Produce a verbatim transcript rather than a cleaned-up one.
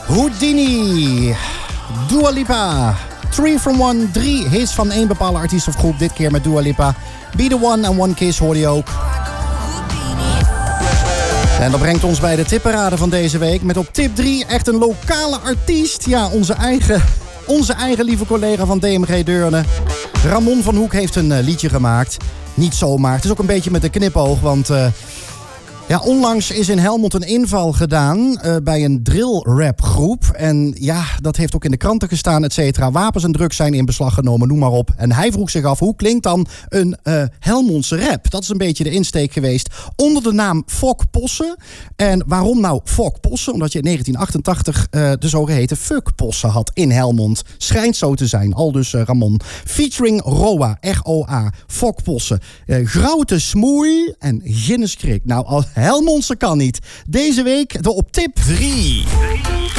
Houdini, Dua Lipa, three from one, drie hits van één bepaalde artiest of groep. Dit keer met Dua Lipa. Be the One and One Kiss hoorde je ook. En dat brengt ons bij de tipparade van deze week. Met op tip drie echt een lokale artiest. Ja, onze eigen, onze eigen lieve collega van D M G Deurne. Ramon van Hoek heeft een uh, liedje gemaakt. Niet zomaar. Het is ook een beetje met een knipoog, want... Uh, Ja, onlangs is in Helmond een inval gedaan uh, bij een drill-rap groep. En ja, dat heeft ook in de kranten gestaan, et cetera. Wapens en drugs zijn in beslag genomen, noem maar op. En hij vroeg zich af, hoe klinkt dan een uh, Helmondse rap? Dat is een beetje de insteek geweest. Onder de naam Fok Posse. En waarom nou Fok Posse? Omdat je in negentien achtentachtig uh, de zogeheten Fuck Posse had in Helmond. Schijnt zo te zijn, al dus uh, Ramon. Featuring Roa, R O A, Fok Posse. Uh, Groute Smoei en Ginnes Krik. Nou, al Helmondse kan niet. Deze week de op tip drie.